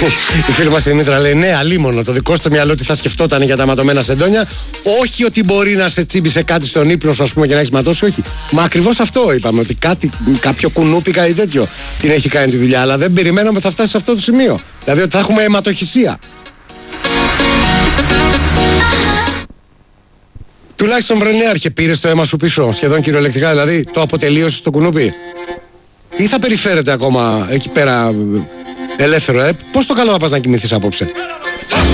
Η φίλη μας η Μήτρα λέει: ναι, αλίμονο. Το δικό στο μυαλό τι θα σκεφτόταν για τα ματωμένα σεντόνια. Όχι ότι μπορεί να σε τσίμπησε κάτι στον ύπνο σου, ας πούμε, και να έχει ματώσει. Όχι. Μα ακριβώς αυτό είπαμε. Ότι κάποιο κουνούπι, κάτι τέτοιο την έχει κάνει τη δουλειά. Αλλά δεν περιμέναμε θα φτάσει σε αυτό το σημείο. Δηλαδή ότι θα έχουμε αιματοχυσία. Τουλάχιστον βρενιάρχε, πήρες το αίμα σου πίσω, σχεδόν κυριολεκτικά, δηλαδή το αποτελείωσες το κουνούπι. Ή θα περιφέρεται ακόμα εκεί πέρα ελεύθερο, πώς το καλό θα πας να κοιμηθείς απόψε?